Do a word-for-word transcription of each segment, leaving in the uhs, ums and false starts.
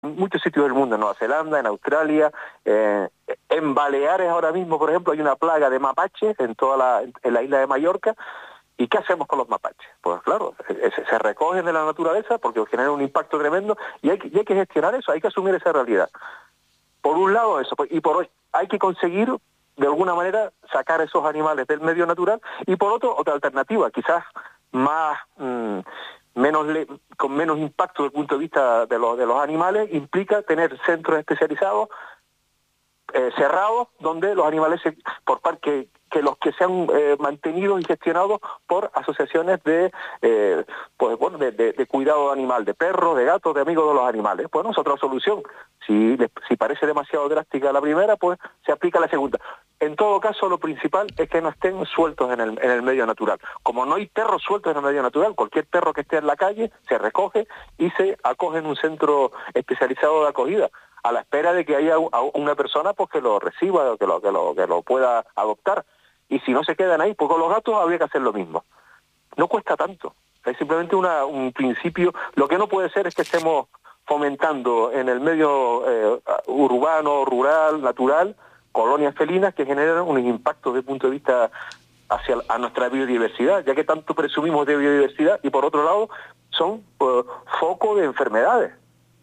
en muchos sitios del mundo, en Nueva Zelanda, en Australia, eh, en Baleares ahora mismo, por ejemplo, hay una plaga de mapaches en toda la, en la isla de Mallorca. ¿Y qué hacemos con los mapaches? Pues claro, se, se recogen de la naturaleza porque generan un impacto tremendo y hay, que, y hay que gestionar eso, hay que asumir esa realidad. Por un lado eso, y por hoy hay que conseguir de alguna manera sacar esos animales del medio natural, y por otro, otra alternativa, quizás más mmm, menos le, con menos impacto desde el punto de vista de los, de los animales, implica tener centros especializados eh, cerrados donde los animales se, por parte que los que sean eh, mantenidos y gestionados por asociaciones de eh, pues bueno de, de, de cuidado animal, de perros, de gatos, de amigos de los animales. Bueno, es otra solución. Si, si parece demasiado drástica la primera, pues se aplica la segunda. En todo caso, lo principal es que no estén sueltos en el, en el medio natural. Como no hay perros sueltos en el medio natural, cualquier perro que esté en la calle se recoge y se acoge en un centro especializado de acogida, a la espera de que haya una persona pues que lo reciba, que lo, que lo, que lo pueda adoptar. Y si no se quedan ahí, pues con los gatos habría que hacer lo mismo. No cuesta tanto, es simplemente una, un principio. Lo que no puede ser es que estemos fomentando en el medio eh, urbano, rural, natural, colonias felinas que generan unos impactos desde el punto de vista hacia a nuestra biodiversidad, ya que tanto presumimos de biodiversidad, y por otro lado son uh, foco de enfermedades.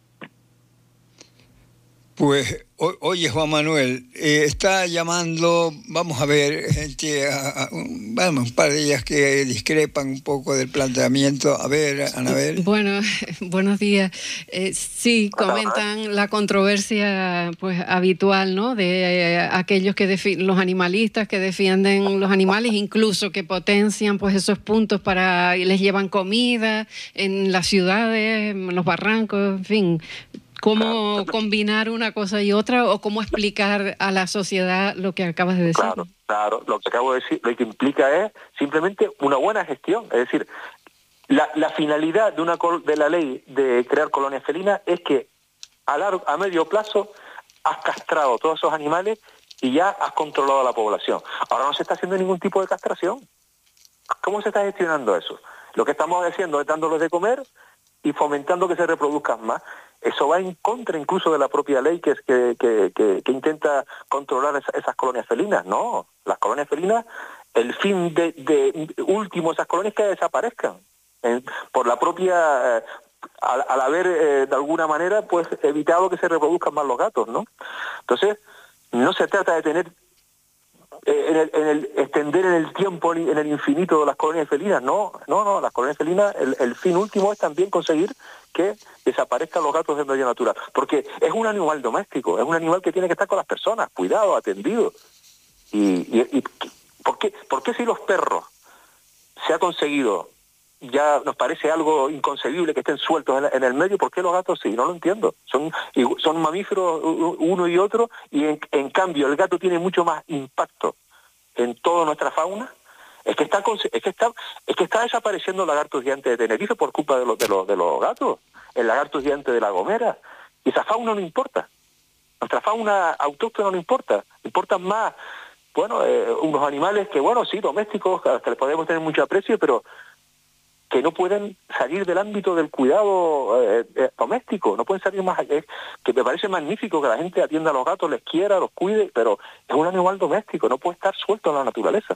Pues, o, oye, Juan Manuel, eh, está llamando, vamos a ver, gente, a, a, vamos, un par de ellas que discrepan un poco del planteamiento. A ver, Anabel. Bueno, buenos días. Eh, sí, comentan la controversia pues habitual, ¿no? De eh, aquellos que defi- los animalistas que defienden los animales, incluso que potencian pues esos puntos para, y les llevan comida en las ciudades, en los barrancos, en fin. ¿Cómo combinar una cosa y otra o cómo explicar a la sociedad lo que acabas de decir? Claro, claro. Lo que acabo de decir, lo que implica es simplemente una buena gestión. Es decir, la, la finalidad de una de la ley de crear colonias felinas es que a, largo, a medio plazo has castrado todos esos animales y ya has controlado a la población. Ahora no se está haciendo ningún tipo de castración. ¿Cómo se está gestionando eso? Lo que estamos haciendo es dándoles de comer y fomentando que se reproduzcan más. Eso va en contra incluso de la propia ley que, es, que, que, que, que intenta controlar esa, esas colonias felinas. No, las colonias felinas, el fin de, de último de esas colonias es que desaparezcan. Eh, por la propia, eh, al, al haber eh, de alguna manera pues evitado que se reproduzcan más los gatos, ¿no? Entonces, no se trata de tener En el, en el extender en el tiempo, en el infinito de las colonias felinas. No, no, no, las colonias felinas, el, el fin último es también conseguir que desaparezcan los gatos del medio natural, porque es un animal doméstico, es un animal que tiene que estar con las personas, cuidado, atendido. Y, y, y ¿por qué, por qué si los perros se ha conseguido, ya nos parece algo inconcebible que estén sueltos en, en el medio, ¿por qué los gatos sí? No lo entiendo. Son, son mamíferos uno y otro, y en, en cambio el gato tiene mucho más impacto en toda nuestra fauna. Es que está es que está es que está desapareciendo el lagarto gigante de Tenerife por culpa de los de los de los gatos, el lagarto gigante de La Gomera, y esa fauna no importa. Nuestra fauna autóctona no importa, importan más, bueno, eh, unos animales que, bueno, sí, domésticos, a los que les podemos tener mucho aprecio, pero que no pueden salir del ámbito del cuidado eh, eh, doméstico, no pueden salir más allá. Es que me parece magnífico que la gente atienda a los gatos, les quiera, los cuide, pero es un animal doméstico, no puede estar suelto en la naturaleza.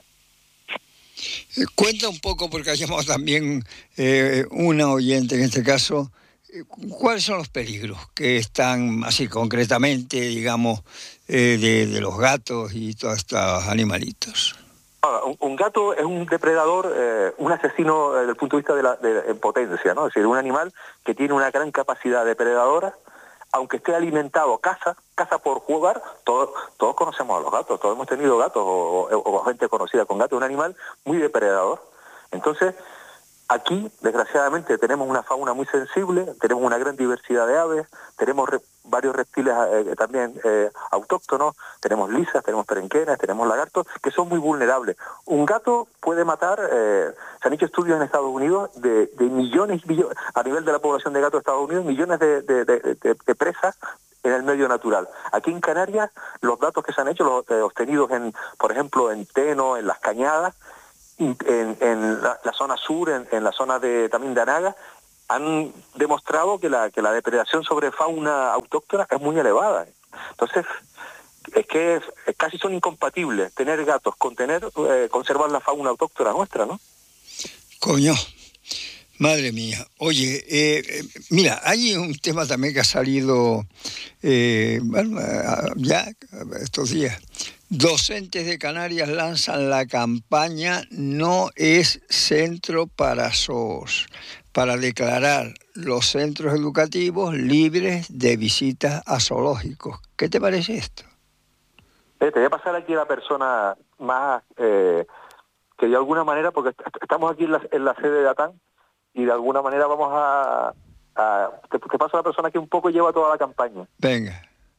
Eh, cuenta un poco, porque ha llamado también eh, una oyente en este caso, eh, ¿cuáles son los peligros que están así concretamente, digamos, eh, de, de los gatos y todos estos animalitos? Un, un gato es un depredador, eh, un asesino eh, desde el punto de vista de la de, en potencia, ¿no? Es decir, un animal que tiene una gran capacidad depredadora, aunque esté alimentado, caza, caza por jugar. Todos, todos conocemos a los gatos, todos hemos tenido gatos o, o, o gente conocida con gatos, un animal muy depredador. Entonces, aquí, desgraciadamente, tenemos una fauna muy sensible, tenemos una gran diversidad de aves, tenemos re, varios reptiles eh, también eh, autóctonos, tenemos lisas, tenemos perenquenas, tenemos lagartos, que son muy vulnerables. Un gato puede matar, eh, se han hecho estudios en Estados Unidos de, de millones, millones, a nivel de la población de gatos de Estados Unidos, millones de, de, de, de, de presas en el medio natural. Aquí en Canarias, los datos que se han hecho, los eh, obtenidos, en, por ejemplo, en Teno, en Las Cañadas, en, en la, la zona sur, en, en la zona de también de Anaga, han demostrado que la, que la depredación sobre fauna autóctona es muy elevada. Entonces, es que es, es casi son incompatibles tener gatos con tener, eh, conservar la fauna autóctona nuestra, ¿no? Coño, madre mía. Oye, eh, mira, hay un tema también que ha salido eh, bueno, ya estos días. Docentes de Canarias lanzan la campaña No es centro para zoos, para declarar los centros educativos libres de visitas a zoológicos. ¿Qué te parece esto? Eh, te voy a pasar aquí a la persona más eh, que de alguna manera, porque est- estamos aquí en la, en la sede de ATAN y de alguna manera vamos a... a te, te paso a la persona que un poco lleva toda la campaña. Venga.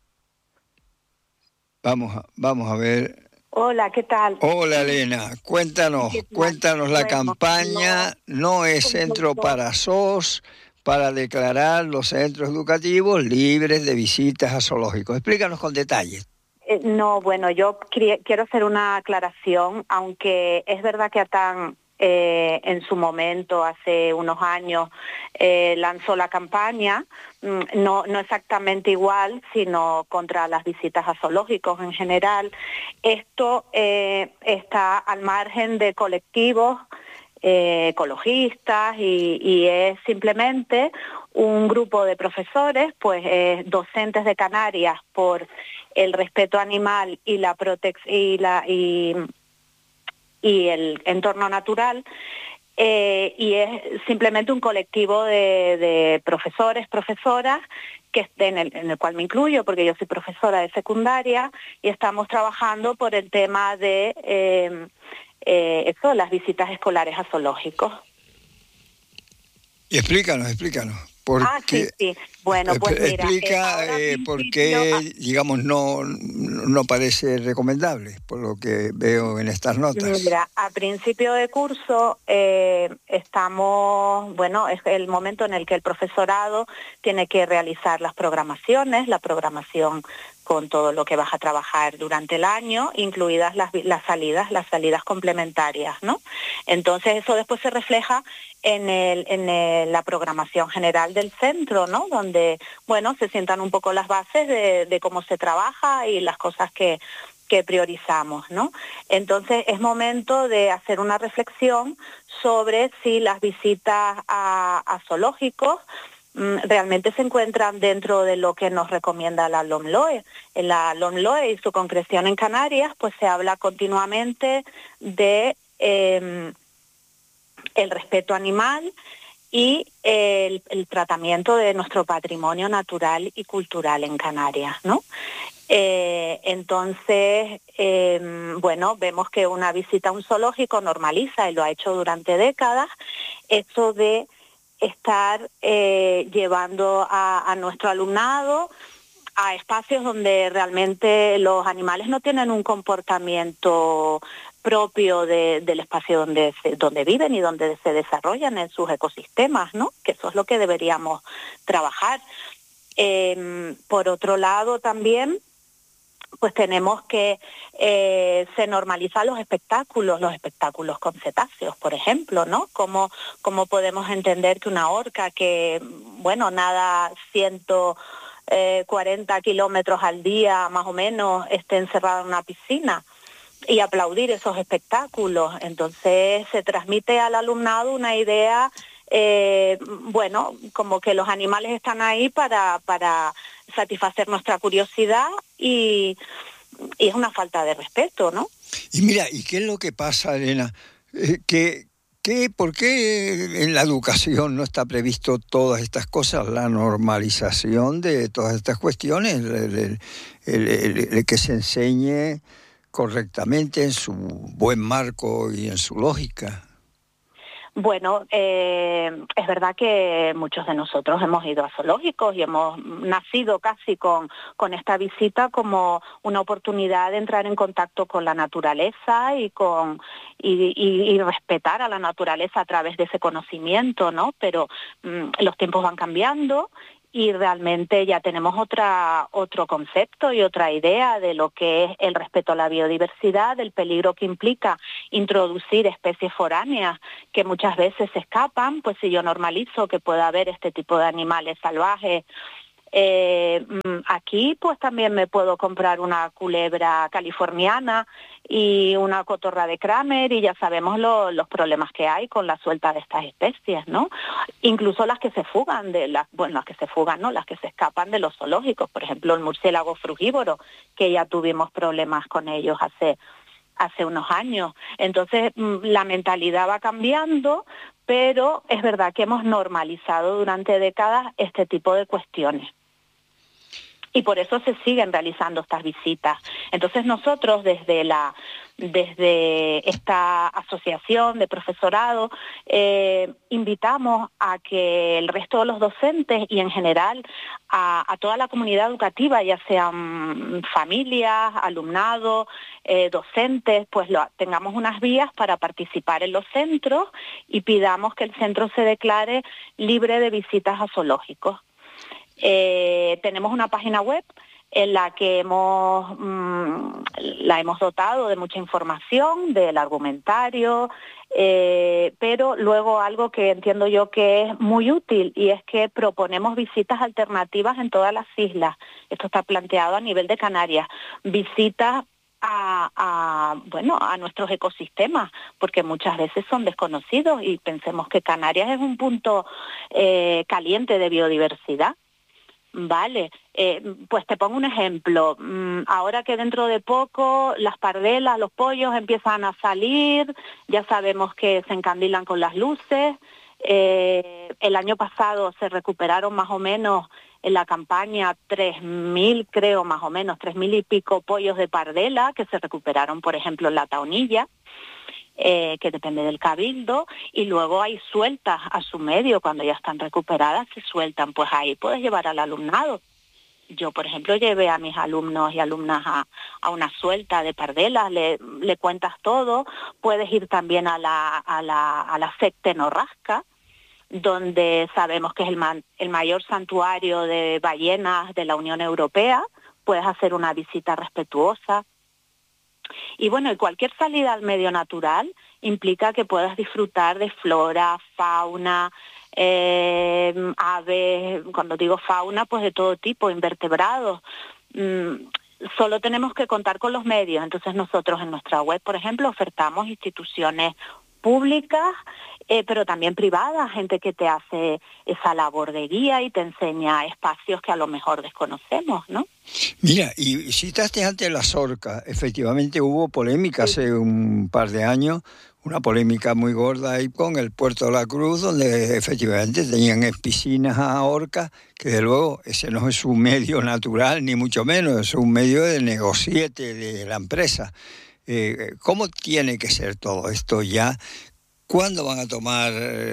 Vamos a, vamos a ver. Hola, ¿qué tal? Hola, Elena. Cuéntanos, cuéntanos la bueno, campaña No, no es centro para zoos, para declarar los centros educativos libres de visitas a zoológicos. Explícanos con detalles. Eh, no, bueno, yo quería, quiero hacer una aclaración, aunque es verdad que ATAN eh, en su momento, hace unos años, eh, lanzó la campaña, no, no exactamente igual, sino contra las visitas a zoológicos en general. Esto eh, está al margen de colectivos eh, ecologistas y, y es simplemente un grupo de profesores, pues eh, docentes de Canarias por el respeto animal y la protec- y la y, y el entorno natural. Eh, y es simplemente un colectivo de, de profesores, profesoras, que en el, en el cual me incluyo, porque yo soy profesora de secundaria, y estamos trabajando por el tema de eh, eh, eso, las visitas escolares a zoológicos. Y explícanos, explícanos. ¿Por ah, qué? sí, sí. Bueno, pues mira, explica eh, eh, por qué, digamos, no, no parece recomendable, por lo que veo en estas notas. Mira, a principio de curso eh, estamos, bueno, es el momento en el que el profesorado tiene que realizar las programaciones, la programación con todo lo que vas a trabajar durante el año, incluidas las, las salidas, las salidas complementarias, ¿no? Entonces eso después se refleja en, el, en el, la programación general del centro, ¿no? Donde, bueno, se sientan un poco las bases de, de cómo se trabaja y las cosas que, que priorizamos, ¿no? Entonces es momento de hacer una reflexión sobre si las visitas a, a zoológicos realmente se encuentran dentro de lo que nos recomienda la LOMLOE. En la LOMLOE y su concreción en Canarias, pues se habla continuamente de eh, el respeto animal y el, el tratamiento de nuestro patrimonio natural y cultural en Canarias, ¿no? Eh, entonces, eh, bueno, vemos que una visita a un zoológico normaliza, y lo ha hecho durante décadas, esto de estar eh, llevando a, a nuestro alumnado a espacios donde realmente los animales no tienen un comportamiento propio de, del espacio donde, se, donde viven y donde se desarrollan en sus ecosistemas, ¿no? Que eso es lo que deberíamos trabajar. Eh, por otro lado, también pues tenemos que eh, se normalizan los espectáculos, los espectáculos con cetáceos, por ejemplo, ¿no? ¿Cómo, cómo podemos entender que una orca que, bueno, nada ciento cuarenta kilómetros al día, más o menos, esté encerrada en una piscina? Y aplaudir esos espectáculos. Entonces se transmite al alumnado una idea, eh, bueno, como que los animales están ahí para, para satisfacer nuestra curiosidad y, y es una falta de respeto, ¿no? Y mira, ¿y qué es lo que pasa, Elena? Eh, que, que, ¿Por qué en la educación no está previsto todas estas cosas? La normalización de todas estas cuestiones, el, el, el, el, el que se enseñe correctamente en su buen marco y en su lógica. Bueno, eh, es verdad que muchos de nosotros hemos ido a zoológicos y hemos nacido casi con, con esta visita como una oportunidad de entrar en contacto con la naturaleza y con y, y, y respetar a la naturaleza a través de ese conocimiento, ¿no? Pero mmm, los tiempos van cambiando y realmente ya tenemos otra, otro concepto y otra idea de lo que es el respeto a la biodiversidad, del peligro que implica introducir especies foráneas que muchas veces se escapan. Pues si yo normalizo que pueda haber este tipo de animales salvajes, Eh, aquí pues también me puedo comprar una culebra californiana y una cotorra de Kramer, y ya sabemos lo, los problemas que hay con la suelta de estas especies, ¿no? Incluso las que se fugan de las, bueno, las que se fugan, ¿no? Las que se escapan de los zoológicos, por ejemplo el murciélago frugívoro, que ya tuvimos problemas con ellos hace hace unos años. Entonces la mentalidad va cambiando, pero es verdad que hemos normalizado durante décadas este tipo de cuestiones. Y por eso se siguen realizando estas visitas. Entonces nosotros desde la desde esta asociación de profesorado eh, invitamos a que el resto de los docentes y en general a, a toda la comunidad educativa, ya sean familias, alumnado, eh, docentes, pues lo, tengamos unas vías para participar en los centros y pidamos que el centro se declare libre de visitas a zoológicos. Eh, tenemos una página web en la que hemos mmm, la hemos dotado de mucha información, del argumentario, eh, pero luego algo que entiendo yo que es muy útil, y es que proponemos visitas alternativas en todas las islas. Esto está planteado a nivel de Canarias, visitas A, a, bueno, a nuestros ecosistemas, porque muchas veces son desconocidos y pensemos que Canarias es un punto eh, caliente de biodiversidad. Vale, eh, pues te pongo un ejemplo. Ahora que dentro de poco las pardelas, los pollos empiezan a salir, ya sabemos que se encandilan con las luces. Eh, el año pasado se recuperaron más o menos en la campaña tres mil, creo, más o menos, tres mil y pico pollos de pardela que se recuperaron, por ejemplo, en la Taonilla, eh, que depende del cabildo, y luego hay sueltas a su medio, cuando ya están recuperadas se sueltan, pues ahí puedes llevar al alumnado. Yo, por ejemplo, llevé a mis alumnos y alumnas a, a una suelta de pardelas, le, le cuentas todo. Puedes ir también a la, a la, a la Sectenorrasca, donde sabemos que es el, man, el mayor santuario de ballenas de la Unión Europea. Puedes hacer una visita respetuosa. Y bueno, y cualquier salida al medio natural implica que puedas disfrutar de flora, fauna, eh, aves, cuando digo fauna, pues de todo tipo, invertebrados. Mm, solo tenemos que contar con los medios. Entonces nosotros en nuestra web, por ejemplo, ofertamos instituciones públicas, eh, pero también privadas, gente que te hace esa labor de guía y te enseña espacios que a lo mejor desconocemos, ¿no? Mira, y citaste antes las orcas. Efectivamente hubo polémica Sí. hace un par de años, una polémica muy gorda ahí con el Puerto de la Cruz, donde efectivamente tenían en piscinas a orcas, que de luego ese no es un medio natural, ni mucho menos, es un medio de negociete de la empresa. Eh, ¿Cómo tiene que ser todo esto ya? ¿Cuándo van a tomar,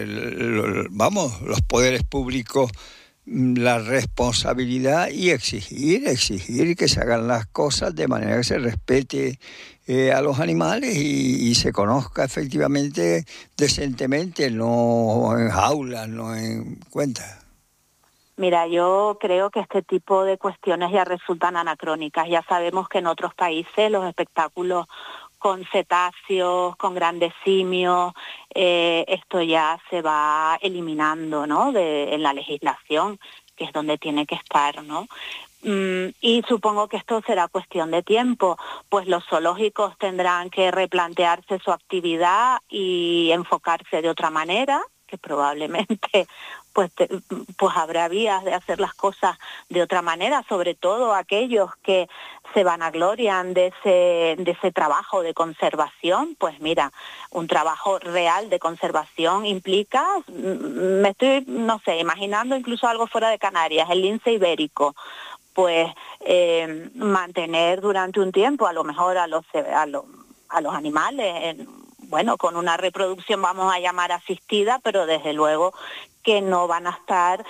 eh, vamos, los poderes públicos la responsabilidad y exigir, exigir que se hagan las cosas de manera que se respete eh, a los animales y, y se conozca efectivamente decentemente, no en jaulas, no en cuentas? Mira, yo creo que este tipo de cuestiones ya resultan anacrónicas. Ya sabemos que en otros países los espectáculos con cetáceos, con grandes simios, eh, esto ya se va eliminando, ¿no?, de, en la legislación, que es donde tiene que estar, ¿no? Mm, y supongo que esto será cuestión de tiempo, pues los zoológicos tendrán que replantearse su actividad y enfocarse de otra manera, que probablemente pues, te, pues habrá vías de hacer las cosas de otra manera, sobre todo aquellos que se vanaglorian de ese, de ese trabajo de conservación. Pues mira, un trabajo real de conservación implica, me estoy, no sé, imaginando incluso algo fuera de Canarias, el lince ibérico, pues eh, mantener durante un tiempo a lo mejor a los, a los, a los animales, en, bueno, con una reproducción vamos a llamar asistida, pero desde luego que no van a estar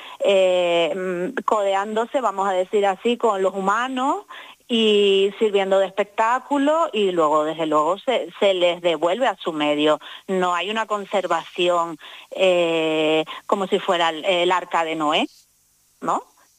eh, codeándose, vamos a decir así, con los humanos y sirviendo de espectáculo, y luego desde luego se, se les devuelve a su medio. No hay una conservación eh, como si fuera el, el arca de Noé, ¿no?,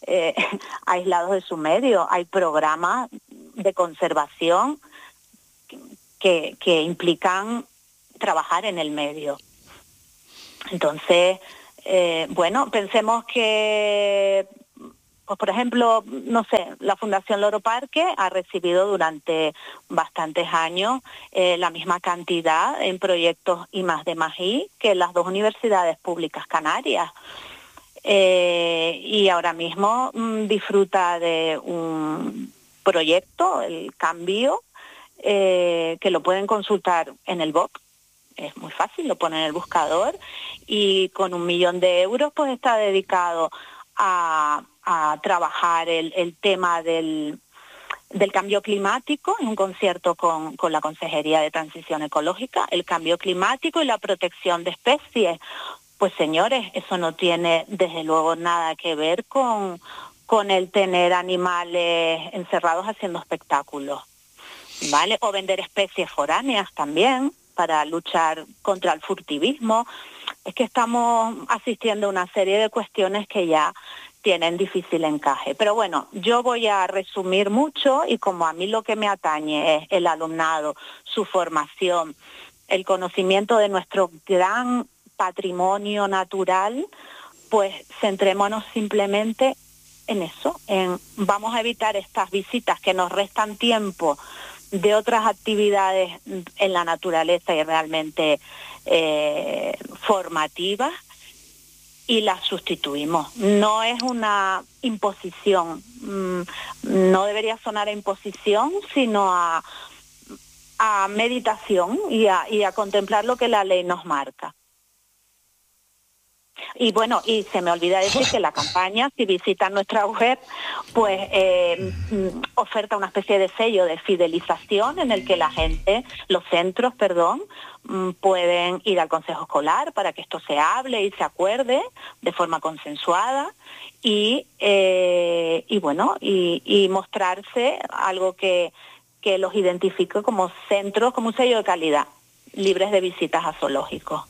eh, aislados de su medio. Hay programas de conservación que, que implican trabajar en el medio. Entonces, eh, bueno, pensemos que, pues por ejemplo, no sé, la Fundación Loro Parque ha recibido durante bastantes años eh, la misma cantidad en proyectos I más D más I que las dos universidades públicas canarias. Eh, y ahora mismo mmm, disfruta de un proyecto, el Cambio, eh, que lo pueden consultar en el B O C. Es muy fácil, lo ponen en el buscador, y con un millón de euros pues está dedicado a, a trabajar el, el tema del, del cambio climático, en un concierto con, con la Consejería de Transición Ecológica, el cambio climático y la protección de especies. Pues señores, eso no tiene desde luego nada que ver con, con el tener animales encerrados haciendo espectáculos, ¿vale? O vender especies foráneas también para luchar contra el furtivismo. Es que estamos asistiendo a una serie de cuestiones que ya tienen difícil encaje. Pero bueno, yo voy a resumir mucho, y como a mí lo que me atañe es el alumnado, su formación, el conocimiento de nuestro gran patrimonio natural, pues centrémonos simplemente en eso, en vamos a evitar estas visitas que nos restan tiempo de otras actividades en la naturaleza y realmente eh, formativas, y las sustituimos. No es una imposición, no debería sonar a imposición, sino a, a meditación y a, y a contemplar lo que la ley nos marca. Y bueno, y se me olvida decir que la campaña, si visitan nuestra web, pues eh, oferta una especie de sello de fidelización en el que la gente, los centros, perdón, pueden ir al consejo escolar para que esto se hable y se acuerde de forma consensuada, y, eh, y bueno, y, y mostrarse algo que, que los identifique como centros, como un sello de calidad, libres de visitas a zoológicos.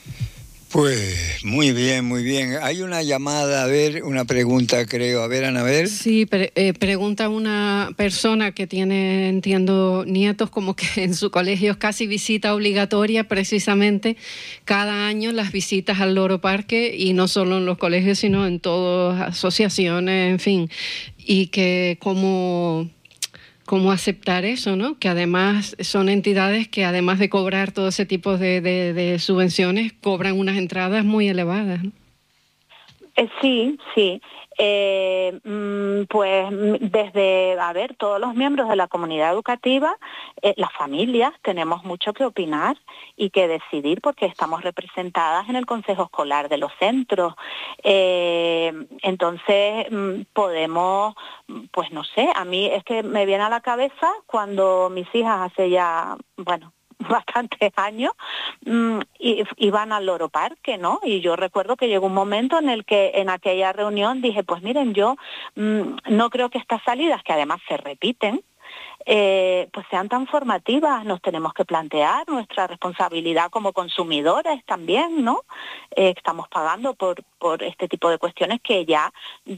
Pues muy bien, muy bien. Hay una llamada, a ver, una pregunta, creo. A ver, Anabel. Sí, pre- eh, pregunta una persona que tiene, entiendo, nietos, como que en su colegio es casi visita obligatoria, precisamente cada año las visitas al Loro Parque, y no solo en los colegios, sino en todas asociaciones, en fin, y que como... cómo aceptar eso, ¿no? Que además son entidades que, además de cobrar todo ese tipo de, de, de subvenciones, cobran unas entradas muy elevadas, ¿no? Eh, sí, sí. Eh, pues desde, a ver, todos los miembros de la comunidad educativa, eh, las familias, tenemos mucho que opinar y que decidir, porque estamos representadas en el consejo escolar de los centros. Eh, entonces, podemos, pues no sé, a mí es que me viene a la cabeza cuando mis hijas hace ya, bueno, bastantes años, mmm, y, iban al Loro Parque, ¿no? Y yo recuerdo que llegó un momento en el que en aquella reunión dije, pues miren, yo mmm, no creo que estas salidas, que además se repiten, eh, pues sean tan formativas. Nos tenemos que plantear nuestra responsabilidad como consumidores también, ¿no? Eh, estamos pagando por, por este tipo de cuestiones que ya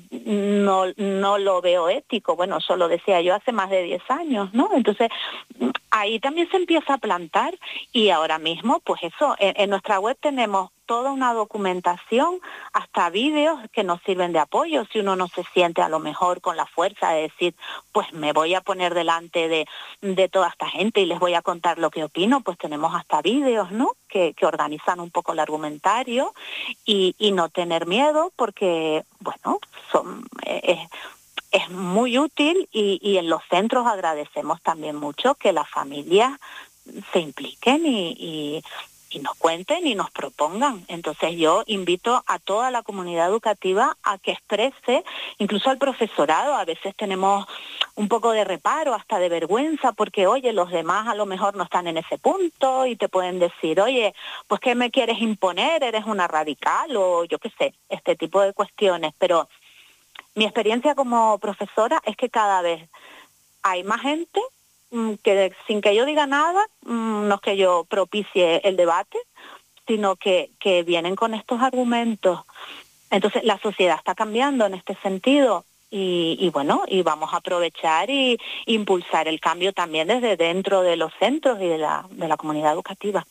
no, no lo veo ético. Bueno, eso lo decía yo hace más de diez años, ¿no? Entonces, ahí también se empieza a plantar, y ahora mismo, pues eso, en, en nuestra web tenemos toda una documentación, hasta vídeos que nos sirven de apoyo si uno no se siente a lo mejor con la fuerza de decir, pues me voy a poner delante de, de toda esta gente y les voy a contar lo que opino. Pues tenemos hasta vídeos, ¿no?, que, que organizan un poco el argumentario, y, y no tener miedo, porque, bueno, son... Eh, es muy útil, y, y en los centros agradecemos también mucho que las familias se impliquen y, y, y nos cuenten y nos propongan. Entonces yo invito a toda la comunidad educativa a que exprese, incluso al profesorado. A veces tenemos un poco de reparo, hasta de vergüenza, porque oye, los demás a lo mejor no están en ese punto y te pueden decir, oye, pues ¿qué me quieres imponer? ¿Eres una radical? O yo qué sé, este tipo de cuestiones. Pero mi experiencia como profesora es que cada vez hay más gente mmm, que sin que yo diga nada, mmm, no es que yo propicie el debate, sino que, que vienen con estos argumentos Entonces la sociedad está cambiando en este sentido y, y bueno, y vamos a aprovechar y impulsar el cambio también desde dentro de los centros y de la, de la comunidad educativa.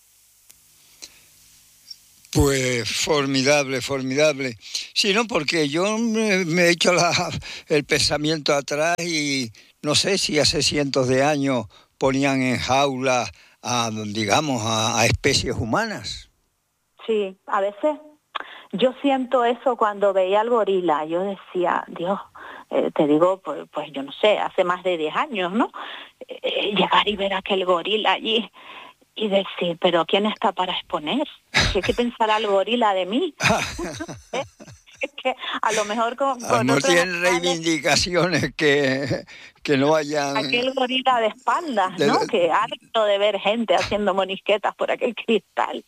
Pues formidable, formidable. Sí, no, porque yo me, me he hecho la, el pensamiento atrás y no sé si hace cientos de años ponían en jaulas a, digamos, a, a especies humanas. Sí, a veces yo siento eso cuando veía al gorila. Yo decía, Dios, eh, te digo, pues, pues yo no sé, hace más de diez años, ¿no? Eh, llegar y ver a aquel gorila allí y decir, pero ¿quién está para exponer? ¿Qué, qué pensará el gorila de mí? Es que a lo mejor con, con no otros tienen animales, reivindicaciones que, que no hayan... aquel gorila de espaldas, ¿no? De... Que harto de ver gente haciendo monisquetas por aquel cristal.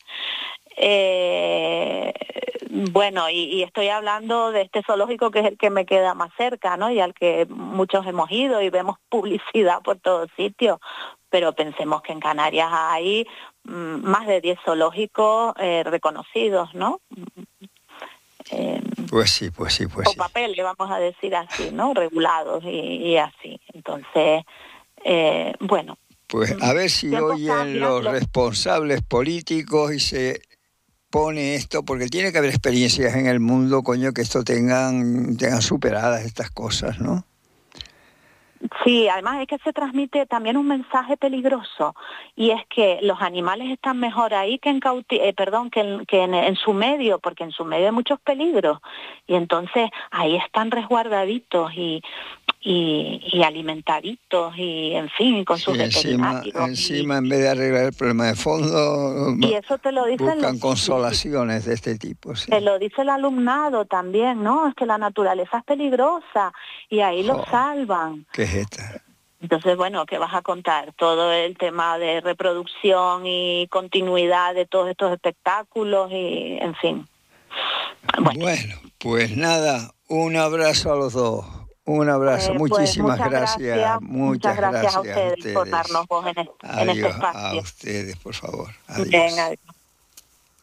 Eh, bueno, y, y estoy hablando de este zoológico que es el que me queda más cerca, ¿no? Y al que muchos hemos ido y vemos publicidad por todos sitios, pero pensemos que en Canarias hay mm, más de diez zoológicos eh, reconocidos, ¿no? Eh, pues sí, pues sí, pues o sí. papeles, vamos a decir así, ¿no? Regulados y, y así. Entonces, eh, bueno. Pues a ver si oyen los responsables políticos y se pone esto, porque tiene que haber experiencias en el mundo, coño, que esto tengan, tengan superadas estas cosas, ¿no? Sí, además es que se transmite también un mensaje peligroso y es que los animales están mejor ahí que en cauti- eh, perdón, que, en, que en, en su medio, porque en su medio hay muchos peligros y entonces ahí están resguardaditos y y, y alimentaditos y en fin, con sí, sus encima, veterinarios. Encima y, en vez de arreglar el problema de fondo, y eso te lo dicen buscan los, consolaciones de este tipo. Sí. Te lo dice el alumnado también, ¿no? Es que la naturaleza es peligrosa y ahí oh, lo salvan. ¿Qué es esta? Entonces, bueno, ¿qué vas a contar? Todo el tema de reproducción y continuidad de todos estos espectáculos y, en fin. Bueno, bueno pues nada, un abrazo a los dos. Un abrazo, eh, muchísimas pues muchas gracias, gracias. muchas Muchas gracias, gracias a ustedes, a ustedes por darnos voz en, este, en este Adiós espacio. a ustedes, por favor. Adiós. Venga.